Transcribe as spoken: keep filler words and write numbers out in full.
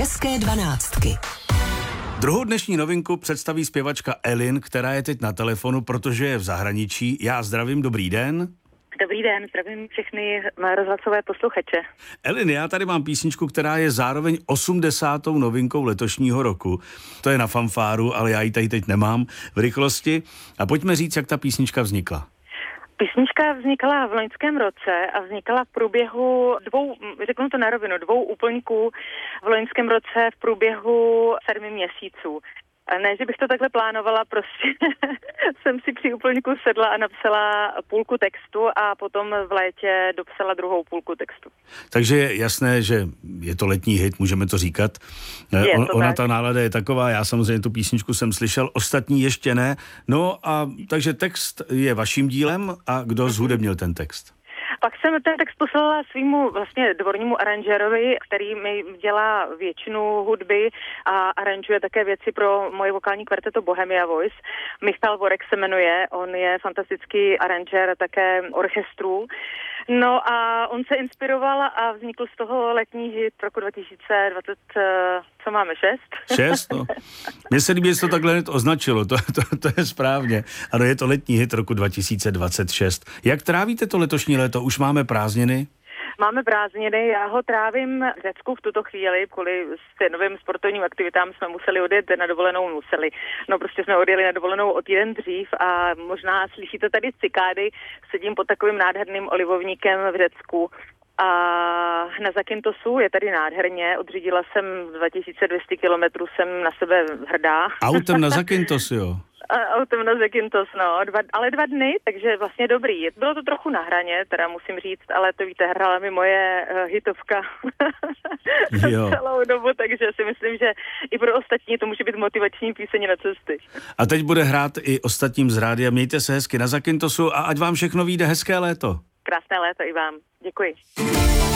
České dvanáctky. Druhou dnešní novinku představí zpěvačka Elin, která je teď na telefonu, protože je v zahraničí. Já zdravím, dobrý den. Dobrý den, zdravím všechny rozhlasové posluchače. Elin, já tady mám písničku, která je zároveň osmdesátou novinkou letošního roku. To je na fanfáru, ale já ji tady teď nemám v rychlosti. A pojďme říct, jak ta písnička vznikla. Písnička vznikala v loňském roce a vznikla v průběhu dvou, řeknu to na rovinu, dvou úplňků v loňském roce v průběhu sedmi měsíců. Ne, že bych to takhle plánovala, prostě jsem si při úplňku sedla a napsala půlku textu a potom v létě dopsala druhou půlku textu. Takže je jasné, že je to letní hit, můžeme to říkat. Je On, to ona tak. Ta nálada je taková, já samozřejmě tu písničku jsem slyšel, ostatní ještě ne. No a takže text je vaším dílem a kdo zhudebnil ten text? Pak jsem ten text poslala svýmu vlastně dvornímu aranžérovi, který mi dělá většinu hudby a aranžuje také věci pro moje vokální kvarteto Bohemia Voice. Michal Vorek se jmenuje, on je fantastický aranžér také orchestrů. No a on se inspiroval a vznikl z toho letní hit roku dva tisíce dvacet, co máme, šest? Šest, no. Mně se líbí, že to takhle hned označilo, to, to, to je správně. Ano, je to letní hit roku dva tisíce dvacet šest. Jak trávíte to letošní léto? Už máme prázdniny? Máme prázdniny, já ho trávím v Řecku v tuto chvíli, kvůli novým sportovním aktivitám jsme museli odjet na dovolenou, museli. No prostě jsme odjeli na dovolenou o týden dřív a možná slyšíte tady cikády, sedím pod takovým nádherným olivovníkem v Řecku. A na Zakyntosu je tady nádherně, odřídila jsem dva tisíce dvě stě kilometrů, jsem na sebe hrdá. Autem na Zakyntos, jo? Autem na Zakyntos, no, dva, ale dva dny, takže vlastně dobrý. Bylo to trochu na hraně, teda musím říct, ale to víte, hrála mi moje uh, hitovka celou dobu, takže si myslím, že i pro ostatní to může být motivační píseň na cesty. A teď bude hrát i ostatním z rádia. Mějte se hezky na Zakyntosu a ať vám všechno vyjde, hezké léto. Krásné léto i vám. Děkuji.